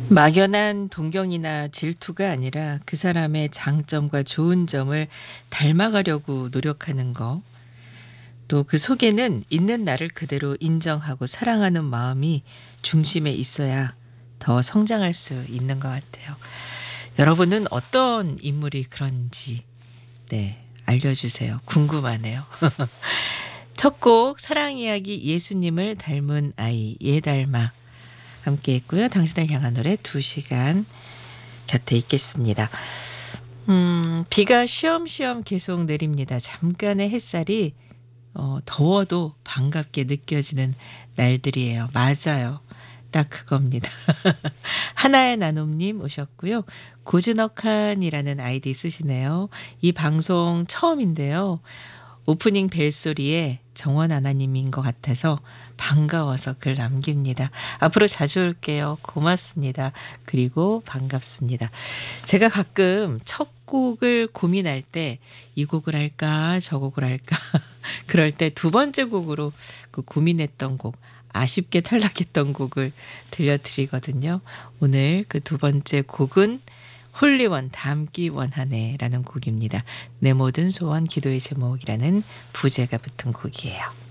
막연한 동경이나 질투가 아니라 그 사람의 장점과 좋은 점을 닮아가려고 노력하는 거. 또 그 속에는 있는 나를 그대로 인정하고 사랑하는 마음이 중심에 있어야 더 성장할 수 있는 것 같아요. 여러분은 어떤 인물이 그런지, 네, 알려주세요. 궁금하네요. 첫 곡 사랑 이야기 예수님을 닮은 아이 예달마 함께 했고요. 당신을 향한 노래 2시간 곁에 있겠습니다. 비가 쉬엄쉬엄 계속 내립니다. 잠깐의 햇살이 더워도 반갑게 느껴지는 날들이에요. 맞아요. 딱 그겁니다. 하나의 나눔님 오셨고요. 고즈넉한이라는 아이디 쓰시네요. 이 방송 처음인데요. 오프닝 벨소리에 정원 하나님인 것 같아서 반가워서 글 남깁니다. 앞으로 자주 올게요. 고맙습니다. 그리고 반갑습니다. 제가 가끔 첫 곡을 고민할 때 이 곡을 할까 저 곡을 할까 그럴 때 두 번째 곡으로 그 고민했던 곡 아쉽게 탈락했던 곡을 들려드리거든요. 오늘 그 두 번째 곡은 홀리원 닮기 원하네라는 곡입니다. 내 모든 소원 기도의 제목이라는 부제가 붙은 곡이에요.